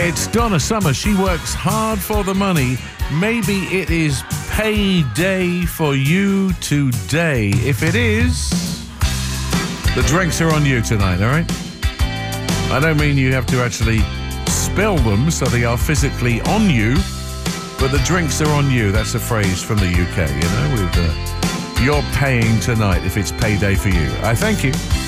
It's Donna Summer. She works hard for the money. Maybe it is payday for you today. If it is, the drinks are on you tonight, all right? I don't mean you have to actually spill them so they are physically on you, but the drinks are on you. That's a phrase from the UK, you know, with you're paying tonight if it's payday for you. I thank you.